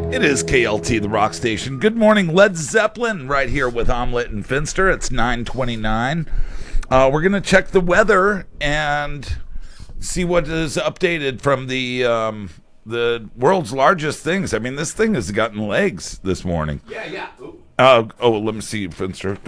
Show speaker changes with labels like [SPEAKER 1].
[SPEAKER 1] It is KLT, the rock station. Good morning, Led Zeppelin, right here with Omelette and Finster. It's 9:29. We're going to check the weather and see what is updated from the world's largest things. I mean, this thing has gotten legs this morning.
[SPEAKER 2] Yeah.
[SPEAKER 1] Let me see, Finster.